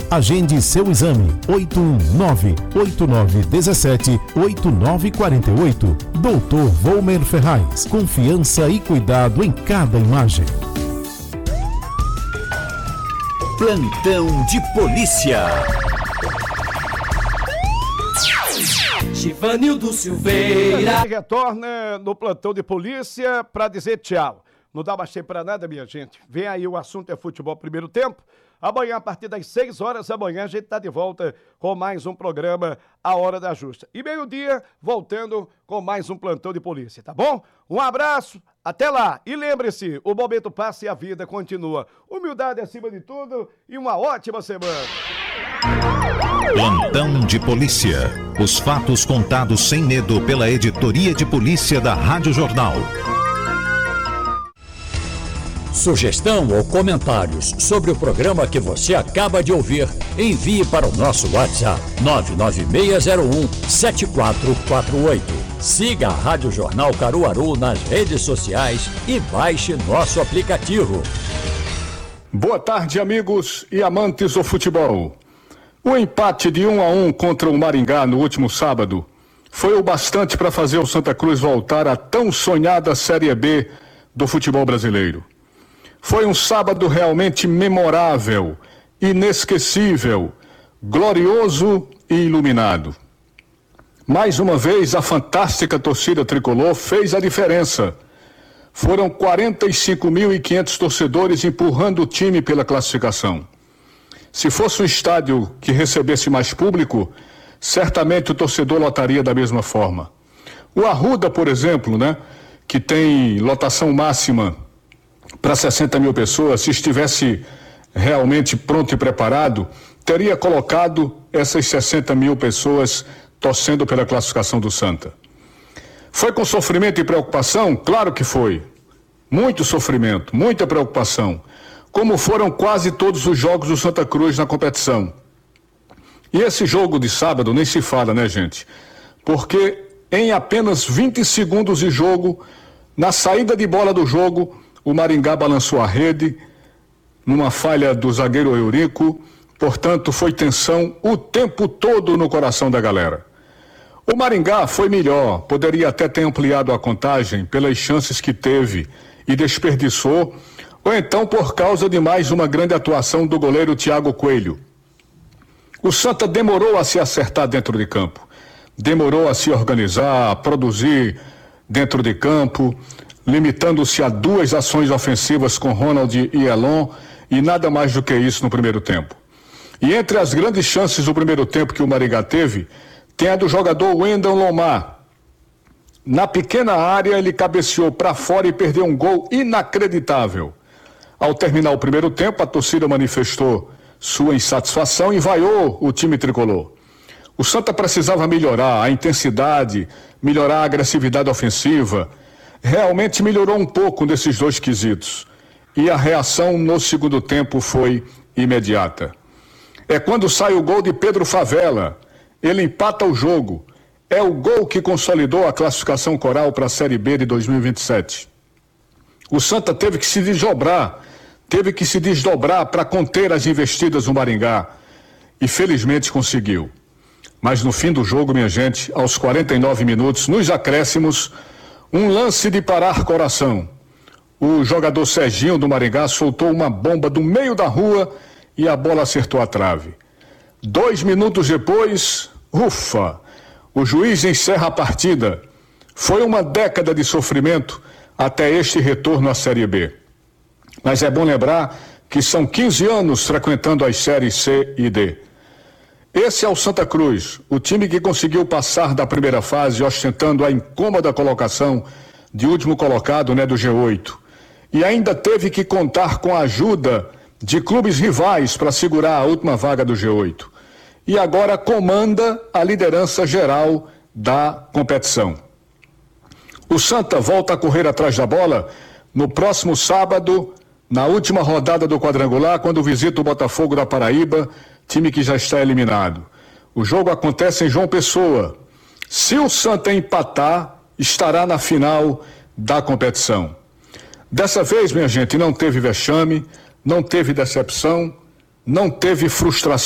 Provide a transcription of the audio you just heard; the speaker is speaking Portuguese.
Agende seu exame. 819-8917-8948. Dr. Volmer Ferraz. Confiança e cuidado em cada imagem. Plantão de polícia. Givanildo Silveira. Retorna no plantão de polícia para dizer tchau. Não dá mais tempo para nada, minha gente. Vem aí, o assunto é futebol primeiro tempo. Amanhã, a partir das 6 horas da manhã, a gente está de volta com mais um programa A Hora da Justa. E meio-dia, voltando com mais um plantão de polícia, tá bom? Um abraço, até lá. E lembre-se, o momento passa e a vida continua. Humildade acima de tudo e uma ótima semana. Plantão de polícia. Os fatos contados sem medo pela editoria de polícia da Rádio Jornal. Sugestão ou comentários sobre o programa que você acaba de ouvir, envie para o nosso WhatsApp 99601-7448. Siga a Rádio Jornal Caruaru nas redes sociais e baixe nosso aplicativo. Boa tarde, amigos e amantes do futebol. O empate de 1-1 contra o Maringá no último sábado foi o bastante para fazer o Santa Cruz voltar à tão sonhada Série B do futebol brasileiro. Foi um sábado realmente memorável, inesquecível, glorioso e iluminado. Mais uma vez, a fantástica torcida tricolor fez a diferença. Foram 45.500 torcedores empurrando o time pela classificação. Se fosse um estádio que recebesse mais público, certamente o torcedor lotaria da mesma forma. O Arruda, por exemplo, que tem lotação máxima para 60 mil pessoas, se estivesse realmente pronto e preparado, teria colocado essas 60 mil pessoas torcendo pela classificação do Santa. Foi com sofrimento e preocupação? Claro que foi. Muito sofrimento, muita preocupação, como foram quase todos os jogos do Santa Cruz na competição. E esse jogo de sábado nem se fala, né, gente? Porque em apenas 20 segundos de jogo, na saída de bola do jogo, o Maringá balançou a rede numa falha do zagueiro Eurico, portanto foi tensão o tempo todo no coração da galera. O Maringá foi melhor, poderia até ter ampliado a contagem pelas chances que teve e desperdiçou, ou então por causa de mais uma grande atuação do goleiro Thiago Coelho. O Santa demorou a se acertar dentro de campo, demorou a se organizar, a produzir dentro de campo, limitando-se a 2 ações ofensivas com Ronald e Elon e nada mais do que isso no primeiro tempo. E entre as grandes chances do primeiro tempo que o Maringá teve, tem a do jogador Wendel Lomar. Na pequena área ele cabeceou para fora e perdeu um gol inacreditável. Ao terminar o primeiro tempo, a torcida manifestou sua insatisfação e vaiou o time tricolor. O Santa precisava melhorar a intensidade, melhorar a agressividade ofensiva. Realmente melhorou um pouco nesses 2 quesitos. E a reação no segundo tempo foi imediata. É quando sai o gol de Pedro Favela. Ele empata o jogo. É o gol que consolidou a classificação coral para a Série B de 2027. O Santa teve que se desdobrar para conter as investidas do Maringá. E felizmente conseguiu. Mas no fim do jogo, minha gente, aos 49 minutos, nos acréscimos, um lance de parar coração. O jogador Serginho do Maringá soltou uma bomba do meio da rua e a bola acertou a trave. 2 minutos depois, ufa, o juiz encerra a partida. Foi uma década de sofrimento até este retorno à Série B. Mas é bom lembrar que são 15 anos frequentando as séries C e D. Esse é o Santa Cruz, o time que conseguiu passar da primeira fase ostentando a incômoda colocação de último colocado, do G8. E ainda teve que contar com a ajuda de clubes rivais para segurar a última vaga do G8. E agora comanda a liderança geral da competição. O Santa volta a correr atrás da bola no próximo sábado, na última rodada do quadrangular, quando visita o Botafogo da Paraíba, time que já está eliminado. O jogo acontece em João Pessoa. Se o Santa empatar, estará na final da competição. Dessa vez, minha gente, não teve vexame, não teve decepção, não teve frustração.